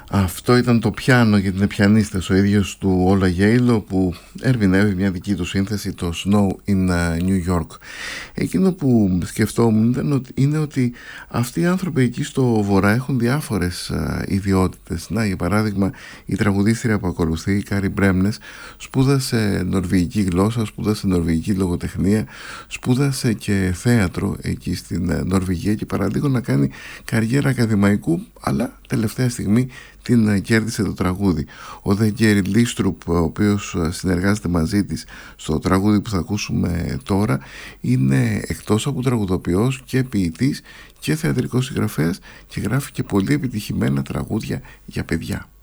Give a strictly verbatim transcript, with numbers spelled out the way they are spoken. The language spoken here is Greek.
Αυτό ήταν το πιάνο για την πιανίστες, ο ίδιος του Όλα Γέιλο, που ερμηνεύει μια δική του σύνθεση, το Snow in New York. Εκείνο που σκεφτόμουν ήταν ότι, είναι ότι αυτοί οι άνθρωποι εκεί στο βορρά έχουν διάφορες α, ιδιότητες. Να, για παράδειγμα, η τραγουδίστρια που ακολουθεί, η Κάρι Μπρέμνες, σπούδασε νορβηγική γλώσσα, σπούδασε νορβηγική λογοτεχνία, σπούδασε και θέατρο εκεί στην Νορβηγία και παραδείγω να κάνει καριέρα ακαδημαϊκού, αλλά τελευταία στιγμή την κέρδισε το τραγούδι. Ο Δε Γκέρι Λίστρουπ, ο οποίος συνεργάζεται μαζί της στο τραγούδι που θα ακούσουμε τώρα, είναι εκτός από τραγουδοποιός και ποιητής και θεατρικός συγγραφέας και γράφει και πολύ επιτυχημένα τραγούδια για παιδιά.